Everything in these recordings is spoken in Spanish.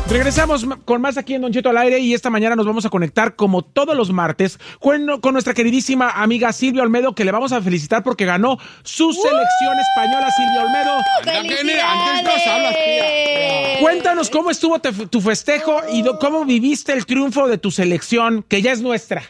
Regresamos con más aquí en Don Cheto al aire y esta mañana nos vamos a conectar como todos los martes con nuestra queridísima amiga Silvia Olmedo, que le vamos a felicitar porque ganó su selección española. Silvia Olmedo, cuéntanos cómo estuvo tu festejo y cómo viviste el triunfo de tu selección, que ya es nuestra.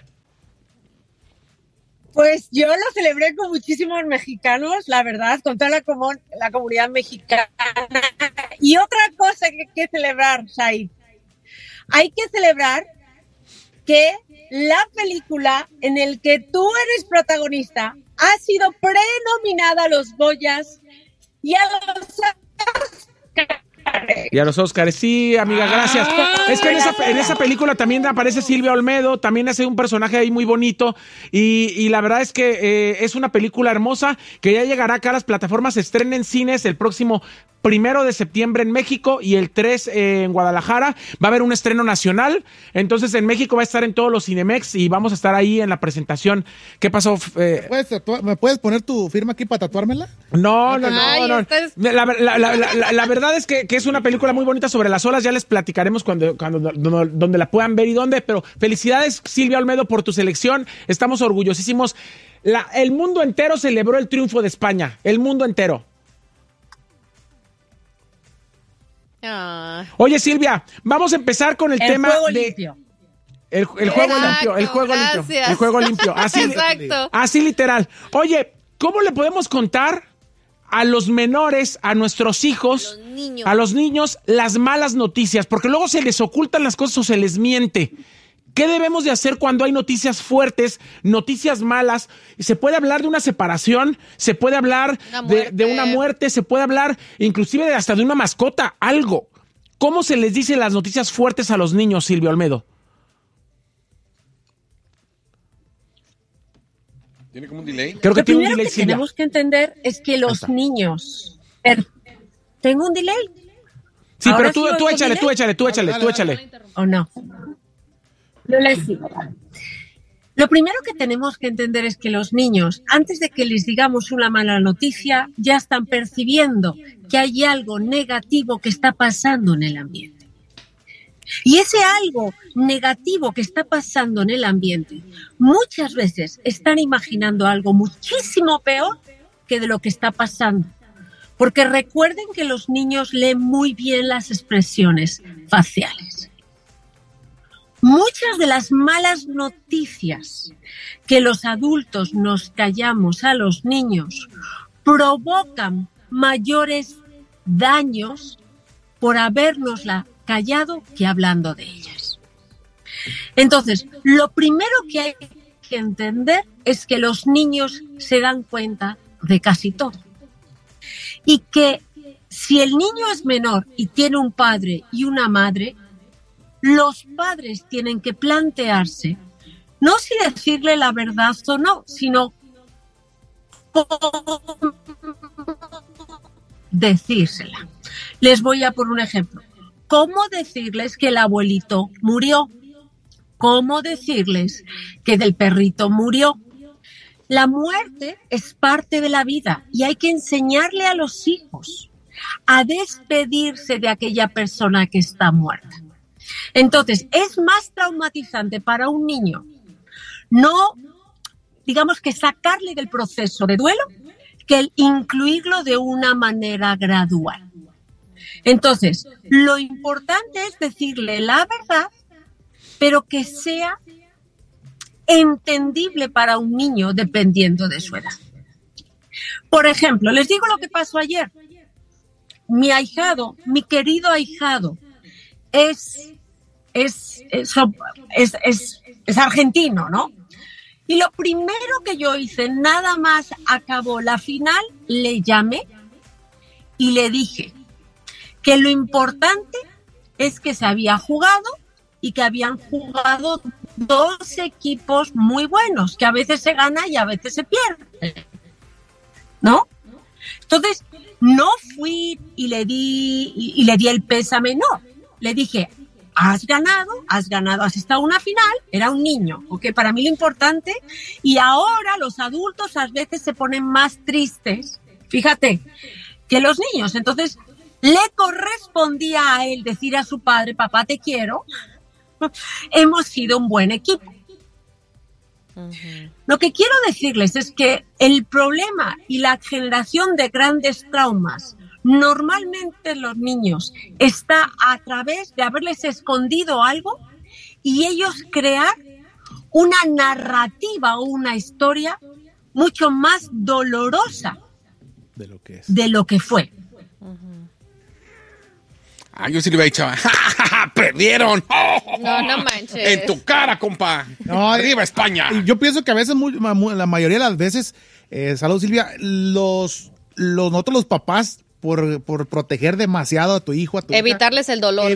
Pues yo lo celebré con muchísimos mexicanos, la verdad, con toda la comunidad mexicana. Y otra cosa que hay que celebrar, Said, hay que celebrar que la película en el que tú eres protagonista ha sido prenominada a los Goyas y a los Oscars. Y a los Óscares, sí, amiga, gracias. Es que en esa película también aparece Silvia Olmedo, también hace un personaje ahí muy bonito y la verdad es que es una película hermosa que ya llegará acá a las plataformas, se estrena en cines el próximo 1 de septiembre en México y el 3 en Guadalajara. Va a haber un estreno nacional, entonces en México va a estar en todos los Cinemex y vamos a estar ahí en la presentación. ¿Qué pasó? ¿Me puedes poner tu firma aquí para tatuármela? No. La verdad es que es una película muy bonita sobre las olas, ya les platicaremos donde la puedan ver y dónde, pero felicidades Silvia Olmedo por tu selección, estamos orgullosísimos. El mundo entero celebró el triunfo de España, el mundo entero. Oye, Silvia, vamos a empezar con el tema limpio. El juego limpio. Así literal. Oye, ¿cómo le podemos contar a los menores, a nuestros hijos, a los niños, las malas noticias? Porque luego se les ocultan las cosas o se les miente. ¿Qué debemos de hacer cuando hay noticias fuertes, noticias malas? Se puede hablar de una separación, se puede hablar de una muerte, se puede hablar inclusive hasta de una mascota, algo. ¿Cómo se les dice las noticias fuertes a los niños, Silvia Olmedo? ¿Tiene como un delay? Creo que tiene un delay, Lo primero que Silvia. tenemos que entender es que los niños... ¿Tengo un delay? Sí, ¿Ahora pero tú échale. ¿O no? No les digo. Lo primero que tenemos que entender es que los niños, antes de que les digamos una mala noticia, ya están percibiendo que hay algo negativo que está pasando en el ambiente. Y ese algo negativo que está pasando en el ambiente, muchas veces están imaginando algo muchísimo peor que de lo que está pasando. Porque recuerden que los niños leen muy bien las expresiones faciales. Muchas de las malas noticias que los adultos nos callamos a los niños provocan mayores daños por habérnosla callado que hablando de ellas. Entonces, lo primero que hay que entender es que los niños se dan cuenta de casi todo. Y que si el niño es menor y tiene un padre y una madre, los padres tienen que plantearse no si decirle la verdad o no, sino cómo decírsela. Les voy a poner un ejemplo. ¿Cómo decirles que el abuelito murió? ¿Cómo decirles que del perrito murió? La muerte es parte de la vida y hay que enseñarle a los hijos a despedirse de aquella persona que está muerta. Entonces, es más traumatizante para un niño no, digamos que sacarle del proceso de duelo que el incluirlo de una manera gradual. Entonces, lo importante es decirle la verdad, pero que sea entendible para un niño dependiendo de su edad. Por ejemplo, les digo lo que pasó ayer. Mi ahijado, mi querido ahijado, es argentino, ¿no? Y lo primero que yo hice, nada más acabó la final, le llamé y le dije que lo importante es que se había jugado y que habían jugado dos equipos muy buenos, que a veces se gana y a veces se pierde, ¿no? Entonces, no fui y le di el pésame, no. Le dije, has ganado, has estado en una final, era un niño, ¿ok? Para mí lo importante, y ahora los adultos a veces se ponen más tristes, fíjate, que los niños. Entonces, le correspondía a él decir a su padre, papá, te quiero, hemos sido un buen equipo. Lo que quiero decirles es que el problema y la generación de grandes traumas normalmente en los niños está a través de haberles escondido algo y ellos crear una narrativa o una historia mucho más dolorosa de lo que fue. Yo sí le había dicho, ¡perdieron! No manches. En tu cara, compa. No, arriba España. Yo pienso que a veces, la mayoría de las veces, salud Silvia, nosotros los papás, por proteger demasiado a tu hijo, a tu hija, evitarles el dolor,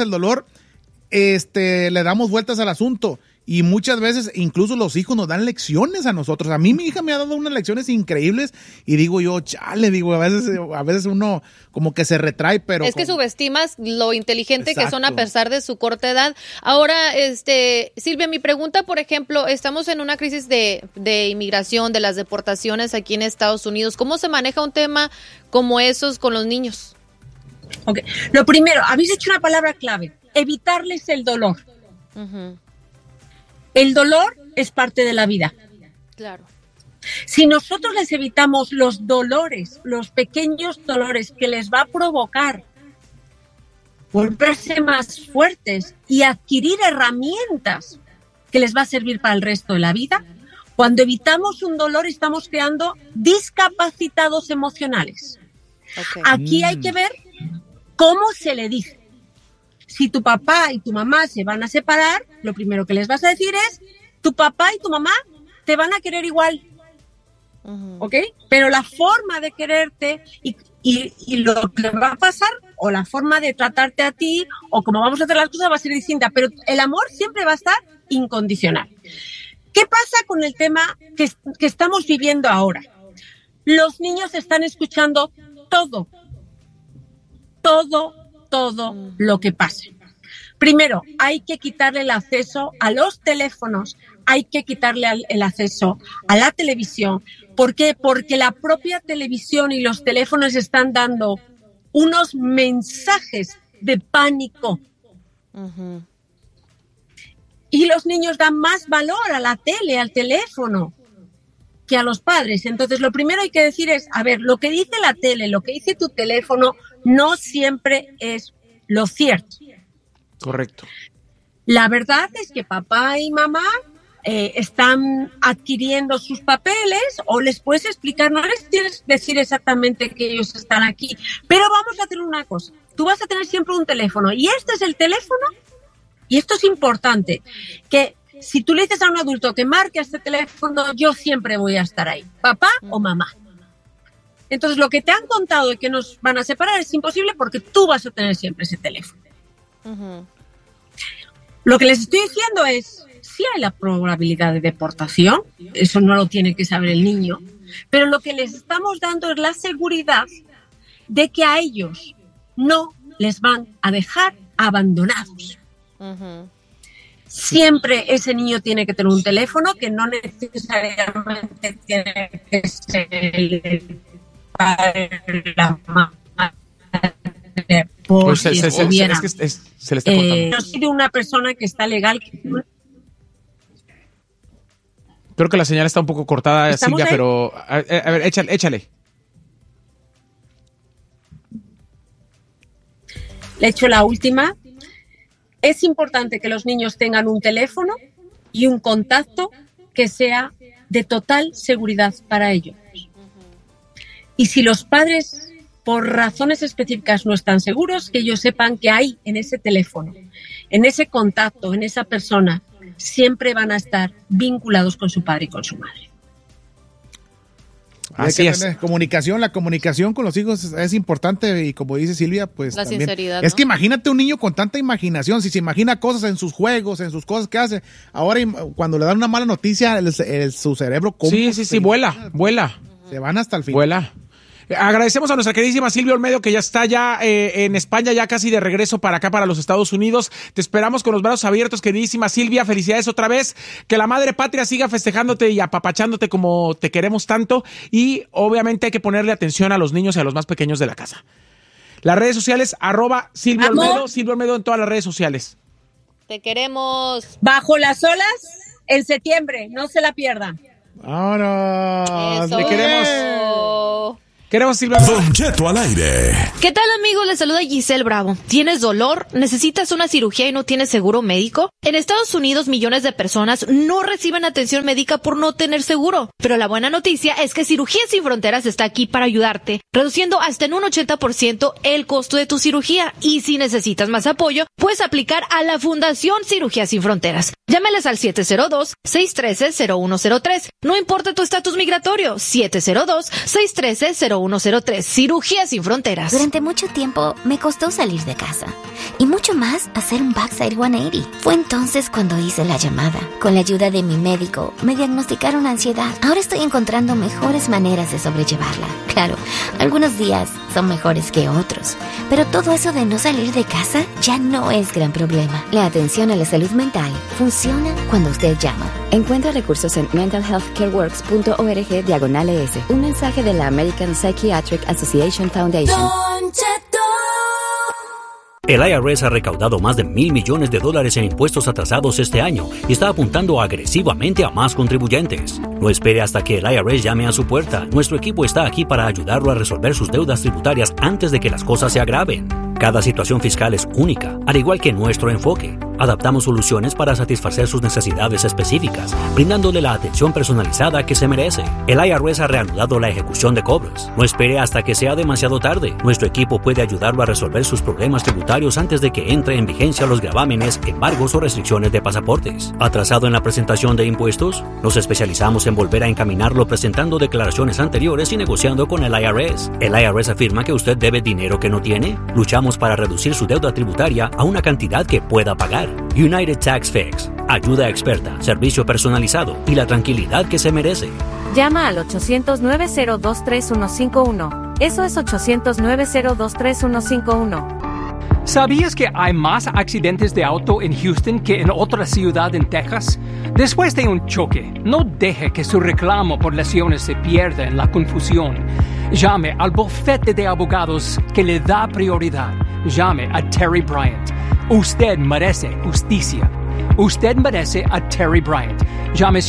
le damos vueltas al asunto. Y muchas veces incluso los hijos nos dan lecciones a nosotros. A mí mi hija me ha dado unas lecciones increíbles y digo yo, chale, a veces uno como que se retrae, pero... Es que subestimas lo inteligente Exacto. que son a pesar de su corta edad. Ahora, Silvia, mi pregunta, por ejemplo, estamos en una crisis de inmigración, de las deportaciones aquí en Estados Unidos. ¿Cómo se maneja un tema como esos con los niños? Okay. Lo primero, habéis dicho una palabra clave, evitarles el dolor. Uh-huh. El dolor es parte de la vida. Claro. Si nosotros les evitamos los dolores, los pequeños dolores que les va a provocar volverse más fuertes y adquirir herramientas que les va a servir para el resto de la vida, cuando evitamos un dolor estamos creando discapacitados emocionales. Okay. Aquí hay que ver cómo se le dice. Si tu papá y tu mamá se van a separar, lo primero que les vas a decir es, tu papá y tu mamá te van a querer igual, ¿ok? Pero la forma de quererte y lo que va a pasar, o la forma de tratarte a ti, o cómo vamos a hacer las cosas va a ser distinta, pero el amor siempre va a estar incondicional. ¿Qué pasa con el tema que estamos viviendo ahora? Los niños están escuchando todo lo que pasa. Primero, hay que quitarle el acceso a los teléfonos, hay que quitarle el acceso a la televisión. ¿Por qué? Porque la propia televisión y los teléfonos están dando unos mensajes de pánico. Uh-huh. Y los niños dan más valor a la tele, al teléfono, que a los padres. Entonces, lo primero hay que decir es, a ver, lo que dice la tele, lo que dice tu teléfono, no siempre es lo cierto. Correcto. La verdad es que papá y mamá están adquiriendo sus papeles, o les puedes explicar, no les tienes que decir exactamente que ellos están aquí, pero vamos a hacer una cosa. Tú vas a tener siempre un teléfono, y este es el teléfono, y esto es importante, que si tú le dices a un adulto que marque este teléfono, yo siempre voy a estar ahí, papá o mamá. Entonces, lo que te han contado de que nos van a separar es imposible porque tú vas a tener siempre ese teléfono. Uh-huh. Lo que les estoy diciendo es, sí hay la probabilidad de deportación, eso no lo tiene que saber el niño, pero lo que les estamos dando es la seguridad de que a ellos no les van a dejar abandonados. Uh-huh. Siempre ese niño tiene que tener un teléfono, que no necesariamente tiene que ser el padre, la mamá. Pues se le está cortando. Yo soy de una persona que está legal. Creo que la señal está un poco cortada, Silvia, ahí? Pero a ver, échale. Le echo la última. Es importante que los niños tengan un teléfono y un contacto que sea de total seguridad para ellos. Y si los padres, por razones específicas, no están seguros, que ellos sepan que hay en ese teléfono, en ese contacto, en esa persona, siempre van a estar vinculados con su padre y con su madre. Así es. La comunicación con los hijos es importante, y como dice Silvia, pues la también. Sinceridad, es ¿no? que imagínate un niño con tanta imaginación, si se imagina cosas en sus juegos, en sus cosas que hace, ahora cuando le dan una mala noticia, su cerebro... Sí, vuela. Se van hasta el fin. Vuela. Agradecemos a nuestra queridísima Silvia Olmedo, que ya está en España, ya casi de regreso para acá, para los Estados Unidos. Te esperamos con los brazos abiertos, queridísima Silvia. Felicidades otra vez. Que la madre patria siga festejándote y apapachándote como te queremos tanto. Y obviamente hay que ponerle atención a los niños y a los más pequeños de la casa. Las redes sociales, @Silvio Olmedo, Silvio Olmedo en todas las redes sociales. Te queremos. Bajo las olas en septiembre, no se la pierdan. ¡Vámonos! Te queremos. Queremos Silvio. Don Cheto al aire. ¿Qué tal, amigos? Les saluda Giselle Bravo. ¿Tienes dolor? ¿Necesitas una cirugía y no tienes seguro médico? En Estados Unidos, millones de personas no reciben atención médica por no tener seguro. Pero la buena noticia es que Cirugías Sin Fronteras está aquí para ayudarte, reduciendo hasta en un 80% el costo de tu cirugía. Y si necesitas más apoyo, puedes aplicar a la Fundación Cirugías Sin Fronteras. Llámeles al 702-613-0103. No importa tu estatus migratorio, 702-613-0103. Cirugías Sin Fronteras. Durante mucho tiempo me costó salir de casa. Y mucho más hacer un backside 180. Fue entonces cuando hice la llamada. Con la ayuda de mi médico, me diagnosticaron ansiedad. Ahora estoy encontrando mejores maneras de sobrellevarla. Claro, algunos días son mejores que otros. Pero todo eso de no salir de casa ya no es gran problema. La atención a la salud mental funciona cuando usted llama. Encuentra recursos en mentalhealthcareworks.org/ES. Un mensaje de la American Psychiatric Association Foundation. El IRS ha recaudado más de $1,000 millones en impuestos atrasados este año y está apuntando agresivamente a más contribuyentes. No espere hasta que el IRS llame a su puerta. Nuestro equipo está aquí para ayudarlo a resolver sus deudas tributarias antes de que las cosas se agraven. Cada situación fiscal es única, al igual que nuestro enfoque. Adaptamos soluciones para satisfacer sus necesidades específicas, brindándole la atención personalizada que se merece. El IRS ha reanudado la ejecución de cobros. No espere hasta que sea demasiado tarde. Nuestro equipo puede ayudarlo a resolver sus problemas tributarios antes de que entre en vigencia los gravámenes, embargos o restricciones de pasaportes. ¿Atrasado en la presentación de impuestos? Nos especializamos en volver a encaminarlo presentando declaraciones anteriores y negociando con el IRS. ¿El IRS afirma que usted debe dinero que no tiene? Luchamos para reducir su deuda tributaria a una cantidad que pueda pagar. United Tax Fix. Ayuda experta, servicio personalizado y la tranquilidad que se merece. Llama al 800-902-3151. Eso es 800-902-3151. ¿Sabías que hay más accidentes de auto en Houston que en otra ciudad en Texas? Después de un choque, no deje que su reclamo por lesiones se pierda en la confusión. Llame al bufete de abogados que le da prioridad. Llame a Terry Bryant. Usted merece justicia. Usted merece a Terry Bryant. Llame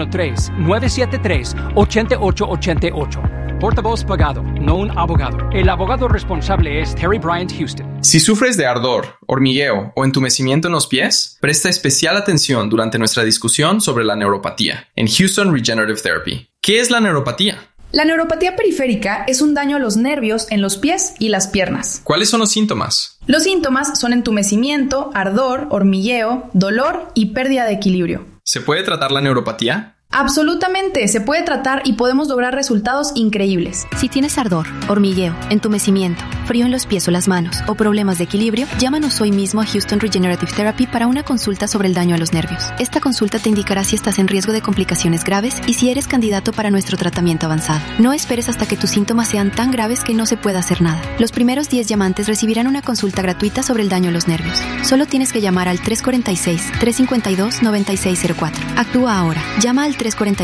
713-973-8888. Portavoz pagado, no un abogado. El abogado responsable es Terry Bryant Houston. Si sufres de ardor, hormigueo o entumecimiento en los pies, presta especial atención durante nuestra discusión sobre la neuropatía en Houston Regenerative Therapy. ¿Qué es la neuropatía? La neuropatía periférica es un daño a los nervios en los pies y las piernas. ¿Cuáles son los síntomas? Los síntomas son entumecimiento, ardor, hormigueo, dolor y pérdida de equilibrio. ¿Se puede tratar la neuropatía? Absolutamente, se puede tratar y podemos lograr resultados increíbles. Si tienes ardor, hormigueo, entumecimiento, frío en los pies o las manos o problemas de equilibrio, llámanos hoy mismo a Houston Regenerative Therapy para una consulta sobre el daño a los nervios. Esta consulta te indicará si estás en riesgo de complicaciones graves y si eres candidato para nuestro tratamiento avanzado. No esperes hasta que tus síntomas sean tan graves que no se pueda hacer nada. Los primeros 10 llamantes recibirán una consulta gratuita sobre el daño a los nervios. Solo tienes que llamar al 346-352-9604. Actúa ahora. Llama al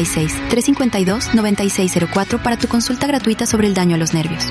346-352-9604 para tu consulta gratuita sobre el daño a los nervios.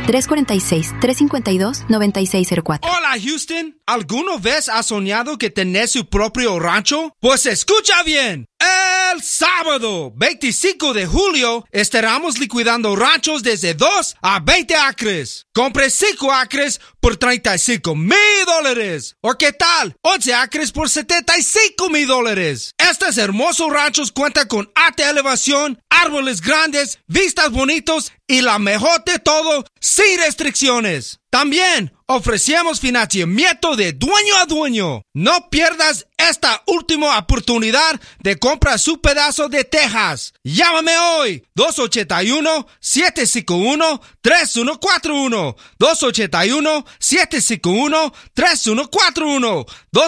346-352-9604. Hola, Houston. ¿Alguna vez has soñado que tenés su propio rancho? Pues escucha bien. El sábado 25 de julio estaremos liquidando ranchos desde 2 a 20 acres. Compre 5 acres por $35,000. ¿O qué tal? 11 acres por $75,000. Estos hermosos ranchos cuentan con alta elevación, árboles grandes, vistas bonitos y la mejor de todo, sin restricciones. También ofrecemos financiamiento de dueño a dueño. No pierdas esta última oportunidad de comprar su pedazo de Texas. Llámame hoy, 281-751-3141. 281-751-3141.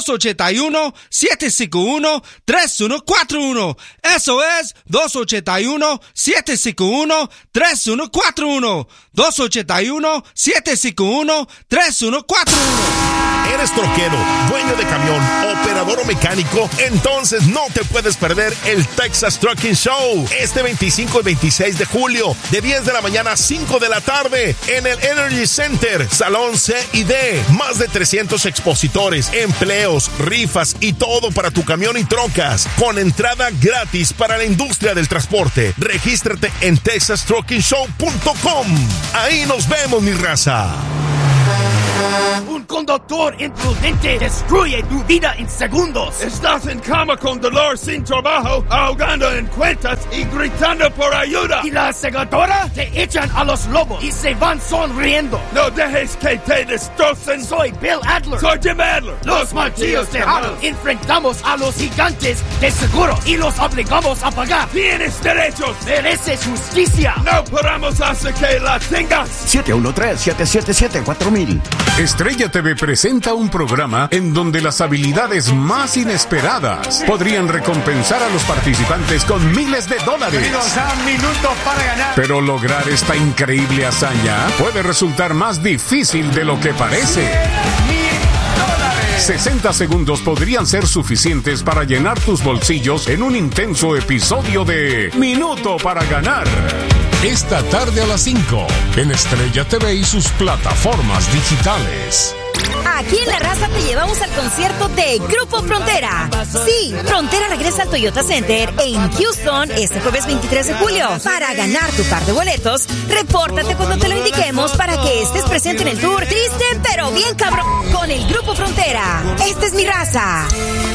281-751-3141. Eso es 281-751-3141. 281-751-3141. Eres troquero, dueño de camión, operador o mecánico, entonces no te puedes perder el Texas Trucking Show este 25 y 26 de julio, de 10 de la mañana a 5 de la tarde, en el Energy Center, Salón C y D. Más de 300 expositores, empleos, rifas y todo para tu camión y trocas, con entrada gratis para la industria del transporte. Regístrate en texastrockingshow.com. Ahí nos vemos, mi raza. Un conductor imprudente destruye tu vida en segundos. Estás en cama con dolor, sin trabajo, ahogando en cuentas y gritando por ayuda. Y la aseguradora te echan a los lobos y se van sonriendo. No dejes que te destrocen. Soy Bill Adler. Soy Jim Adler. Los martillos tejados. Enfrentamos a los gigantes de seguro y los obligamos a pagar. Tienes derechos. Mereces justicia. No paramos hasta que la tengas. 713-777-4000. Estrella TV presenta un programa en donde las habilidades más inesperadas podrían recompensar a los participantes con miles de dólares. Bienvenidos a Minuto para Ganar. Pero lograr esta increíble hazaña puede resultar más difícil de lo que parece. 60 segundos podrían ser suficientes para llenar tus bolsillos en un intenso episodio de Minuto para Ganar. Esta tarde a las 5 en Estrella TV y sus plataformas digitales. Aquí en La Raza te llevamos al concierto de Grupo Frontera. Sí, Frontera regresa al Toyota Center en Houston este jueves 23 de julio. Para ganar tu par de boletos, repórtate cuando te lo indiquemos para que estés presente en el tour. Triste, pero bien cabrón, con el Grupo Frontera. Esta es mi raza.